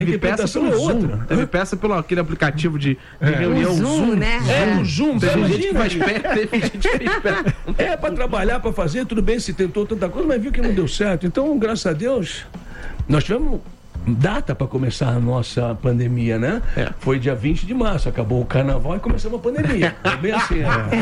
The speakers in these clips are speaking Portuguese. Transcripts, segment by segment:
Teve peça pelo Zoom. Teve peça pelo aquele aplicativo de reunião. O Zoom, né? O Zoom. Teve gente que faz perto, teve gente que fez perto. Pra trabalhar, pra fazer, tudo bem, se tentou tanta coisa, mas viu que não deu certo. Então, graças a Deus, nós tivemos data para começar a nossa pandemia, né? Foi dia 20 de março, acabou o carnaval e começamos a pandemia. É bem assim,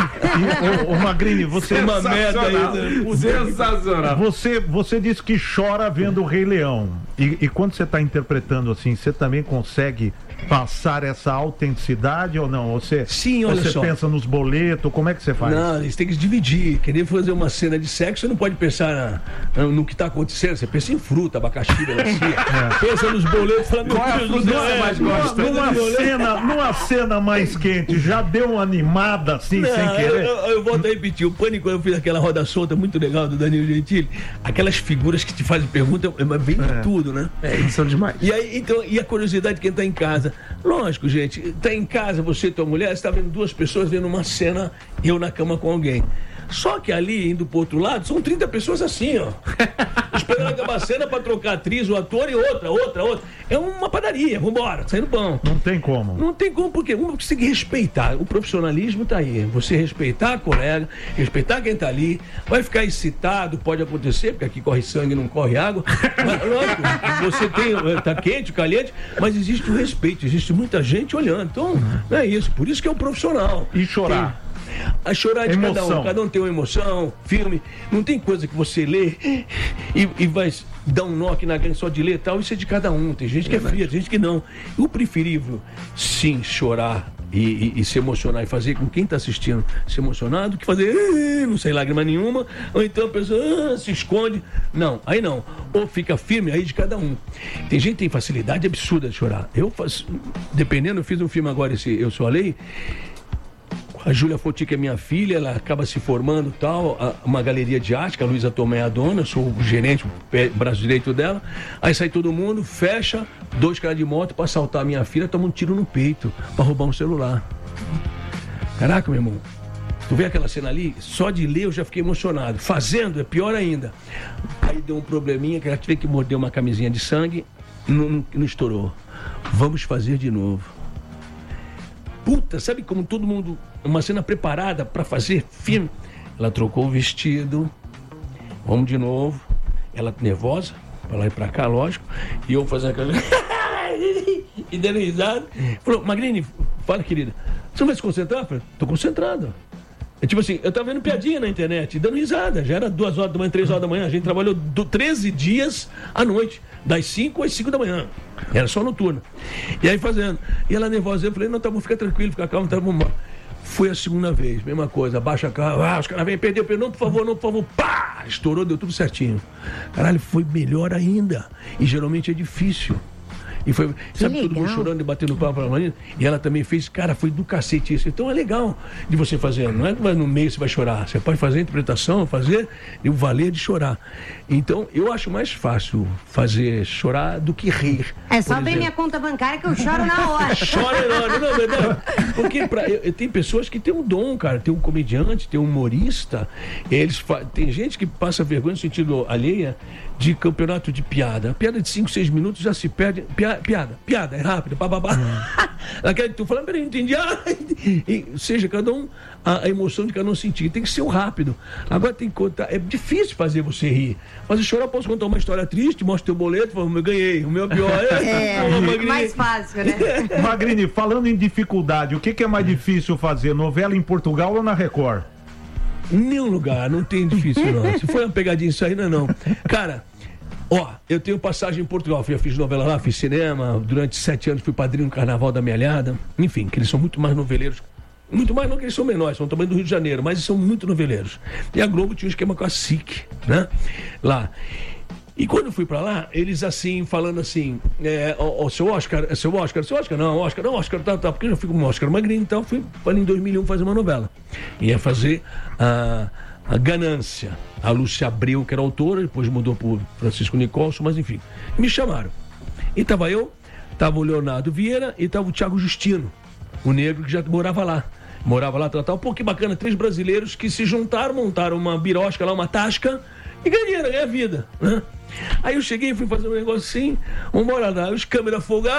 Ô Magrini, você é uma merda aí. Sensacional. Você disse que chora vendo o Rei Leão. E quando você está interpretando assim, você também consegue passar essa autenticidade ou não? Sim, olha você só. pensa nos boletos, como é que você faz? Não, eles têm que dividir. Querer fazer uma cena de sexo, você não pode pensar no que está acontecendo. Você pensa em fruta, abacaxi, melancia. Pensa nos boletos, falando qual é a fruta que você mais gosta? Numa cena mais quente, já deu uma animada assim, sem querer? Eu volto a repetir. O Pânico, eu fiz aquela roda solta muito legal do Danilo Gentili. Aquelas figuras que te fazem pergunta, mas bem de tudo, né? Eles são demais. E aí, então, e a curiosidade de quem está em casa? Lógico, gente, tá em casa, você e tua mulher, você tá vendo duas pessoas vendo uma cena, eu na cama com alguém. Só que ali, indo pro outro lado, são 30 pessoas assim, ó. Esperando acabar a cena pra trocar a atriz, o ator e outra. É uma padaria, vambora, saindo pão. Não tem como. Não tem como, porque você tem que respeitar. O profissionalismo tá aí. Você respeitar a colega, respeitar quem tá ali, vai ficar excitado, pode acontecer, porque aqui corre sangue, não corre água. Mas, lógico, você tem, tá quente, caliente, mas existe o respeito, existe muita gente olhando. Então, não é isso. Por isso que é um profissional. E chorar. A chorar de emoção. cada um tem uma emoção, filme, não tem coisa que você lê e vai dar um nó aqui na grande só de ler e tal, isso é de cada um, tem gente que é fria, tem gente que não. O preferível, sim, chorar e se emocionar e fazer com quem está assistindo se emocionar do que fazer, não sei, lágrima nenhuma, ou então a pessoa se esconde, não, aí não, ou fica firme, aí de cada um. Tem gente que tem facilidade absurda de chorar. Eu faço, dependendo, eu fiz um filme agora, esse Eu Sou a Lei. A Júlia Foti, que é minha filha, ela acaba se formando tal, uma galeria de arte, que a Luísa Tomé é a dona, eu sou o gerente, o braço direito dela. Aí sai todo mundo, fecha, 2 caras de moto pra assaltar a minha filha, toma um tiro no peito, pra roubar um celular. Caraca, meu irmão, tu vê aquela cena ali, só de ler eu já fiquei emocionado. Fazendo é pior ainda. Aí deu um probleminha, que ela tive que morder uma camisinha de sangue, não estourou. Vamos fazer de novo. Puta, sabe como todo mundo... Uma cena preparada para fazer filme. Ela trocou o vestido. Vamos de novo. Ela nervosa, pra lá e pra cá, lógico. E eu fazendo aquela... e dando risada. Falou, Magrini, fala, querida. Você não vai se concentrar? Eu falei, tô concentrado. É tipo assim, eu tava vendo piadinha na internet, dando risada. Já era 2 horas da manhã, 3 horas da manhã. A gente trabalhou 13 dias à noite. Das 5 às 5 da manhã. Era só noturno. E aí fazendo. E ela nervosa, eu falei, não, tá bom, fica tranquilo, fica calmo, tá bom. Foi a segunda vez, mesma coisa, abaixa a cara, os caras vêm, perdeu, não, por favor, pá! Estourou, deu tudo certinho. Caralho, foi melhor ainda. E geralmente é difícil. E foi, sabe, todo mundo chorando e batendo papo pra Marina. E ela também fez, cara, foi do cacete isso. Então é legal de você fazer. Não é que no meio você vai chorar. Você pode fazer a interpretação, fazer e o valer de chorar. Então eu acho mais fácil fazer chorar do que rir. É só abrir minha conta bancária que eu choro na hora. Chora não, é verdade. Porque tem pessoas que têm um dom, cara. Tem um comediante, tem um humorista. Tem gente que passa vergonha no sentido alheia de campeonato de piada. A piada de 5, 6 minutos já se perde. Piada, é rápido, bababá. Aquela que tu fala, peraí, não entendi. Seja, cada um, a emoção de cada um sentir. Tem que ser o rápido. Agora tem que contar. É difícil fazer você rir. Mas eu chorar, posso contar uma história triste, mostra teu boleto, falo, eu ganhei, o meu é pior. Mais fácil, né? Magrini, falando em dificuldade, o que é mais difícil fazer? Novela em Portugal ou na Record? Nenhum lugar, não tem difícil não. Se for uma pegadinha isso aí, não. Cara, eu tenho passagem em Portugal, eu fiz novela lá, fiz cinema, durante 7 anos fui padrinho no Carnaval da Mealhada, enfim, que eles são muito mais noveleiros, muito mais não que eles são menores, são também do Rio de Janeiro, mas eles são muito noveleiros. E a Globo tinha um esquema com a SIC, né, lá. E quando eu fui pra lá, eles assim, falando assim, seu Oscar, tá, porque eu já fui com o Oscar Magrini, então fui em 2001 fazer uma novela. Ia fazer a Ganância. A Lúcia Abreu, que era autora, depois mudou por Francisco Nicolson, mas enfim. Me chamaram. E tava o Leonardo Vieira e tava o Thiago Justino, o negro que já morava lá. Pô, que bacana, 3 brasileiros que se juntaram, montaram uma birosca lá, uma tasca, E ganha dinheiro, ganha vida, né? Aí eu cheguei e fui fazer um negócio assim, vambora lá, os câmeras folgadas.